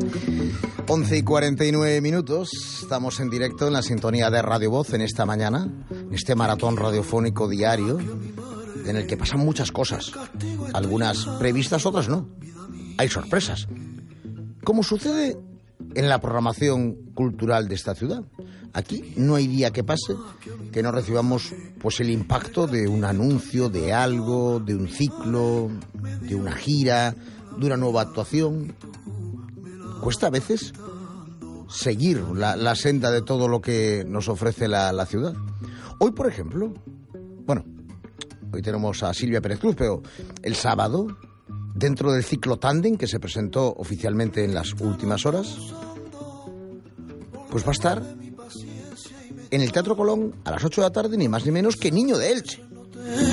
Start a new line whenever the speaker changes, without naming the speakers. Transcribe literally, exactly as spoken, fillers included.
once y cuarenta y nueve minutos, estamos en directo en la sintonía de Radio Voz en esta mañana, en este maratón radiofónico diario, en el que pasan muchas cosas, algunas previstas, otras no. Hay sorpresas, como sucede en la programación cultural de esta ciudad. Aquí no hay día que pase que no recibamos pues el impacto de un anuncio, de algo, de un ciclo, de una gira, de una nueva actuación. Cuesta a veces seguir la, la senda de todo lo que nos ofrece la, la ciudad. Hoy, por ejemplo, bueno, hoy tenemos a Silvia Pérez Cruz, pero el sábado, dentro del ciclo Tándem que se presentó oficialmente en las últimas horas, pues va a estar en el Teatro Colón a las ocho de la tarde, ni más ni menos que Niño de Elche.